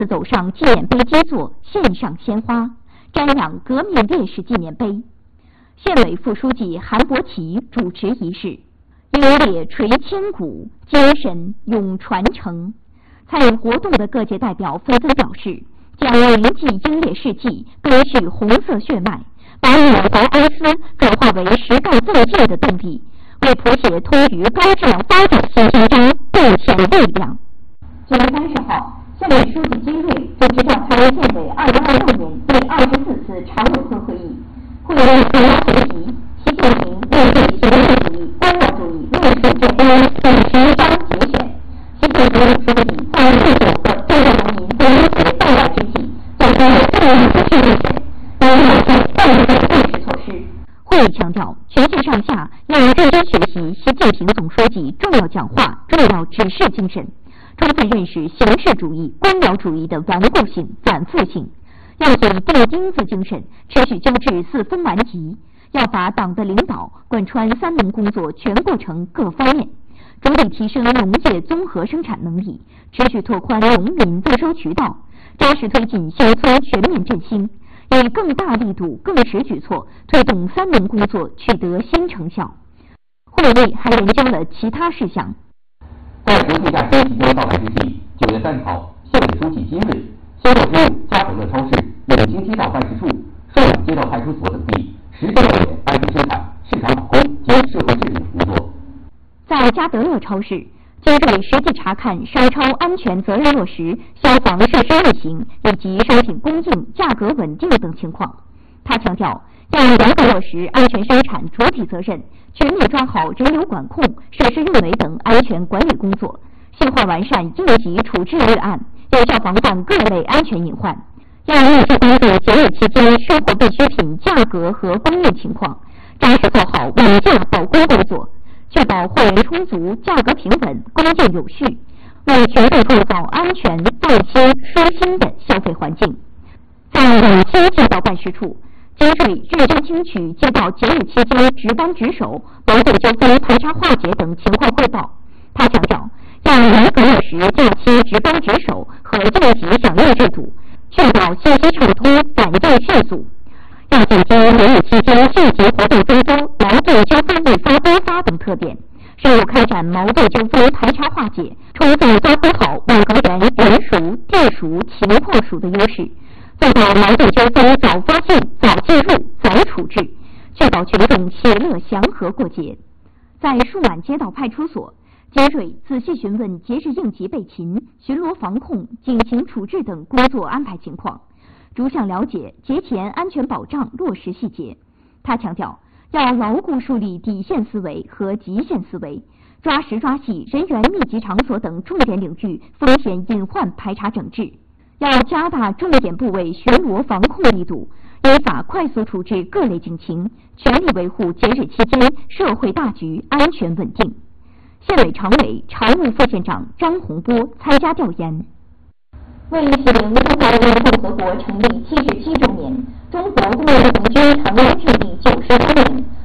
走上纪念碑基座，献上鲜花，瞻仰革命烈士纪念碑。县委副书记韩伯奇主持仪式，优烈垂千古，精神永传承。参与活动的各界代表纷纷表示，将铭记英烈事迹，根续红色血脉，把缅怀哀思转化为实干奋进的动力，为谱写通于高质量发展新篇章贡献力量。9月30号，县委书记金瑞主持召开县委2026年第24次常委会会议。会议主要学习习近平面对形式主义、官僚主义论述政纲第10章节选。习近平总书记在19个中国人民总书记到来之际，作出重要指示精神，应马上办理落实措施。会议强调，全县上下要认真学习习近平总书记重要讲话、重要指示精神，充分认识形式主义、官僚主义的顽固性、反复性，要以钉钉子精神持续纠治四风顽疾，要把党的领导贯穿3农工作全过程各方面，着力提升农业综合生产能力，持续拓宽农民增收渠道，扎实推进乡村全面振兴，以更大力度、更实举措推动3农工作取得新成效。会议还研究了其他事项。 在国庆假期即将到来之际，9月3号，县委书记金瑞先后进入嘉德乐超市、永清街道办事处、顺阳街道派出所等地，实地调研安全生产、市场把控及社会治理工作。 在嘉德乐超市，金瑞实际查看商超安全责任落实、消防设施运行以及商品供应、价格稳定等情况。他强调，要严格落实安全生产主体责任，全面抓好人流管控、设施运维等安全管理工作，细化完善应急处置预案，有效防范各类安全隐患。要密切关注节日期间生活必需品价格和供应情况，扎实做好稳价保供工作，确保货源充足、价格平稳、供应有序，为群众创造安全、放心、舒心的消费环境。在永清街道办事处，金瑞认真听取接到节日期间值班值守、矛盾纠纷排查化解等情况汇报。他强调，要严格落实假期值班值守和应急响应制度，确保信息畅通、反应迅速。要紧盯节日期间应急活动增多、矛盾纠纷愈发多发等特点，深入开展矛盾纠纷排查化解，充分发挥好网格员人熟、地熟、情况熟的优势，做到矛盾纠纷早发现、早介入、早处置，确保群众喜乐祥和过节。在树满街道派出所，金瑞仔细询问节日应急备勤、巡逻防控、警情处置等工作安排情况，逐项了解节前安全保障落实细节。他强调，要牢固树立底线思维和极限思维，抓实抓细人员密集场所等重点领域风险隐患排查整治，要加大重点部位巡逻防控力度，依法快速处置各类警情，全力维护节日期间社会大局安全稳定。县委常委、常务副县长张洪波参加调研。为喜迎中华人民共和国成立77周年，中国工业红军长征胜利90周年，